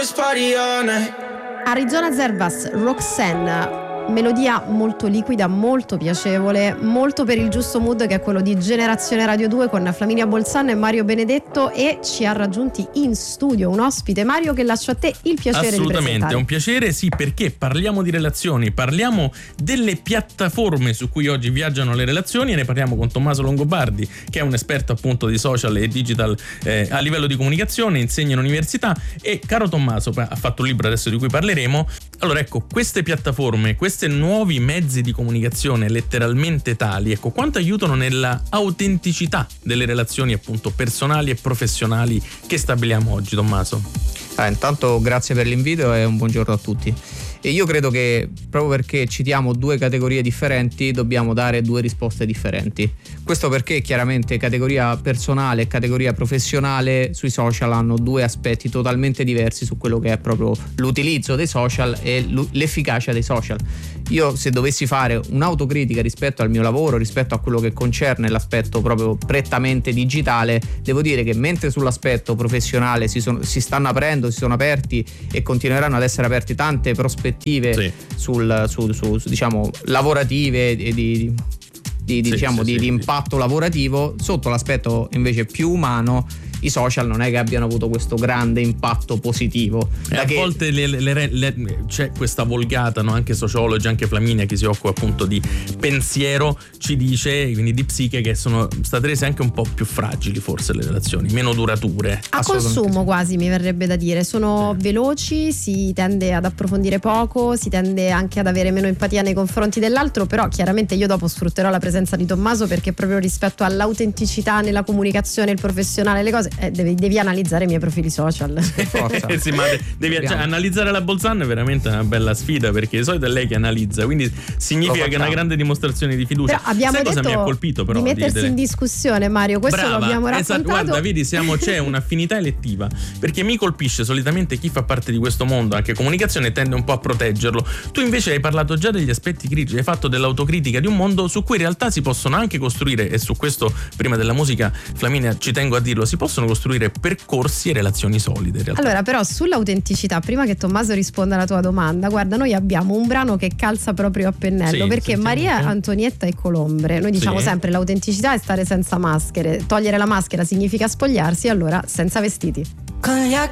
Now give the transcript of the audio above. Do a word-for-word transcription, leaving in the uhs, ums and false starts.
just party all night. Arizona Zervas, Roxanne. Melodia molto liquida, molto piacevole, molto per il giusto mood, che è quello di Generazione Radio due con Flaminia Bolzano e Mario Benedetto, e ci ha raggiunti in studio un ospite, Mario, che lascio a te il piacere di presentare. Assolutamente, è un piacere, sì, perché parliamo di relazioni, parliamo delle piattaforme su cui oggi viaggiano le relazioni, e ne parliamo con Tommaso Longobardi, che è un esperto appunto di social e digital eh, a livello di comunicazione, insegna in università. E caro Tommaso, ha fatto un libro adesso di cui parleremo. Allora ecco, queste piattaforme, questi nuovi mezzi di comunicazione letteralmente tali, ecco, quanto aiutano nella autenticità delle relazioni appunto personali e professionali che stabiliamo oggi, Tommaso? Ah, intanto grazie per l'invito e un buongiorno a tutti. E io credo che proprio perché citiamo due categorie differenti dobbiamo dare due risposte differenti. Questo perché chiaramente categoria personale e categoria professionale sui social hanno due aspetti totalmente diversi su quello che è proprio l'utilizzo dei social e l'efficacia dei social. Io, se dovessi fare un'autocritica rispetto al mio lavoro, rispetto a quello che concerne l'aspetto proprio prettamente digitale, devo dire che mentre sull'aspetto professionale si, sono, si stanno aprendo, si sono aperti e continueranno ad essere aperti tante prospettive sì. sul, su, su, su diciamo lavorative e di, di, sì, diciamo, sì, di, sì, di impatto sì. lavorativo, sotto l'aspetto invece più umano i social non è che abbiano avuto questo grande impatto positivo. E a che... volte le, le, le, le, c'è questa volgata, no? Anche sociologi, anche Flaminia, che si occupa appunto di pensiero, ci dice, quindi di psiche, che sono state rese anche un po' più fragili forse le relazioni, meno durature. A consumo sì. quasi, mi verrebbe da dire. Sono sì. veloci, si tende ad approfondire poco, si tende anche ad avere meno empatia nei confronti dell'altro, però chiaramente io dopo sfrutterò la presenza di Tommaso, perché proprio rispetto all'autenticità nella comunicazione, il professionale, le cose, Eh, devi, devi analizzare i miei profili social. eh sì, ma devi, cioè, analizzare la Bolzano è veramente una bella sfida, perché di solito è lei che analizza, quindi significa che è una grande dimostrazione di fiducia. Però abbiamo Sai detto cosa mi ha colpito però? Di mettersi di delle... in discussione, Mario, questo Brava, lo abbiamo esatto, raccontato. guarda, vedi, siamo, c'è un'affinità elettiva, perché mi colpisce solitamente chi fa parte di questo mondo, anche comunicazione, tende un po' a proteggerlo. Tu invece hai parlato già degli aspetti critici, hai fatto dell'autocritica di un mondo su cui in realtà si possono anche costruire, e su questo prima della musica, Flaminia, ci tengo a dirlo, si possono costruire percorsi e relazioni solide in realtà. Allora, però sull'autenticità, prima che Tommaso risponda alla tua domanda, guarda, noi abbiamo un brano che calza proprio a pennello, sì, perché Maria, Antonietta e Colombre, noi diciamo sì. sempre l'autenticità è stare senza maschere, togliere la maschera significa spogliarsi, allora senza vestiti. Con gli